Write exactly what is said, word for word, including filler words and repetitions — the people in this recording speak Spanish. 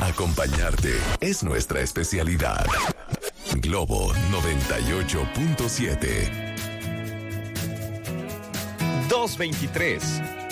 Acompañarte es nuestra especialidad. Globo noventa y ocho punto siete. dos veintitrés.